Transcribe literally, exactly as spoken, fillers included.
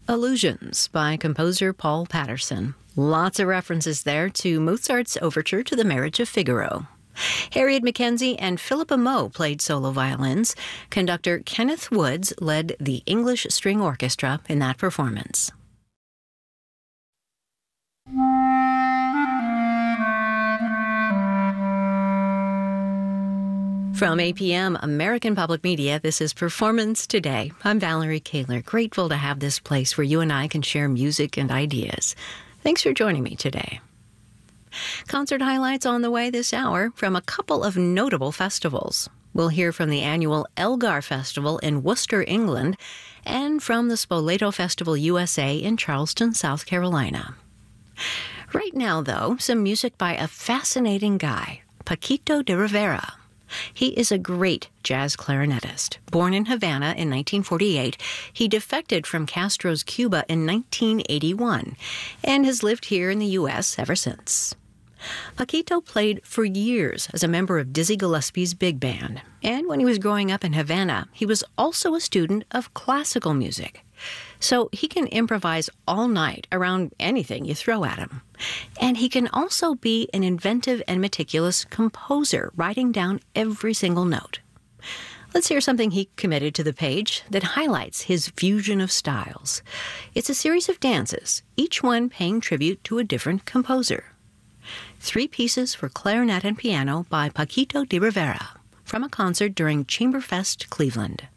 Illusions by composer Paul Patterson. Lots of references there to Mozart's overture to the Marriage of Figaro. Harriet Mackenzie and Philippa Moe played solo violins. Conductor Kenneth Woods led the English String Orchestra in that performance. From A P M American Public Media, this is Performance Today. I'm Valerie Kaler, grateful to have this place where you and I can share music and ideas. Thanks for joining me today. Concert highlights on the way this hour from a couple of notable festivals. We'll hear from the annual Elgar Festival in Worcester, England, and from the Spoleto Festival U S A in Charleston, South Carolina. Right now, though, some music by a fascinating guy, Paquito de Rivera. He is a great jazz clarinetist. Born in Havana in nineteen forty-eight, he defected from Castro's Cuba in nineteen eighty-one and has lived here in the U S ever since. Paquito played for years as a member of Dizzy Gillespie's big band, and when he was growing up in Havana, he was also a student of classical music. So he can improvise all night around anything you throw at him. And he can also be an inventive and meticulous composer, writing down every single note. Let's hear something he committed to the page that highlights his fusion of styles. It's a series of dances, each one paying tribute to a different composer. Three pieces for clarinet and piano by Paquito de Rivera from a concert during Chamberfest Cleveland.